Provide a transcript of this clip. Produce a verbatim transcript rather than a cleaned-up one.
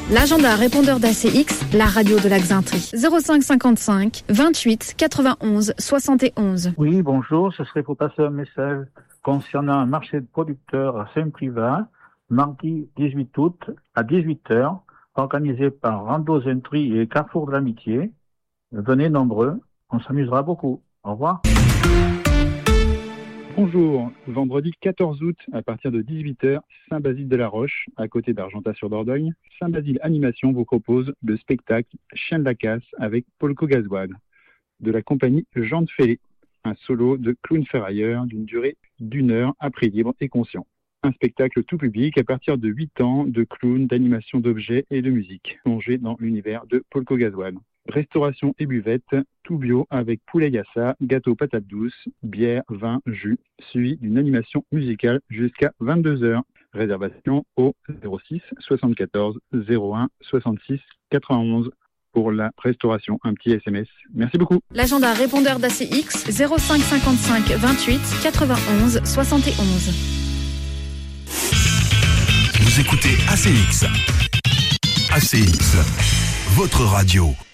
L'agenda répondeur d'A C X, la radio de la Xaintrie. zéro cinq cinquante-cinq vingt-huit quatre-vingt-onze soixante et onze. Oui, bonjour, ce serait pour passer un message concernant un marché de producteurs à Saint-Privat, mardi dix-huit août à dix-huit heures, organisé par Rando Zentry et Carrefour de l'Amitié. Venez nombreux, on s'amusera beaucoup. Au revoir. Bonjour, vendredi quatorze août à partir de dix-huit heures, Saint-Basile-de-la-Roche, à côté d'Argentat-sur-Dordogne. Saint-Basile Animation vous propose le spectacle Chien de la Casse avec Polko Gazoine de la compagnie Jean de Fellé, un solo de clown ferrailleur d'une durée d'une heure à prix libre et conscient. Un spectacle tout public à partir de huit ans de clown, d'animation d'objets et de musique, plongé dans l'univers de Polko Gazoine. Restauration et buvette, tout bio avec poulet yassa, gâteau patate douce, bière, vin, jus, suivi d'une animation musicale jusqu'à vingt-deux heures. Réservation au zéro six soixante-quatorze zéro un soixante-six quatre-vingt-onze. Pour la restauration, un petit S M S. Merci beaucoup. L'agenda répondeur d'A C X, zéro cinq cinquante-cinq vingt-huit quatre-vingt-onze soixante et onze. Vous écoutez A C X. A C X, votre radio.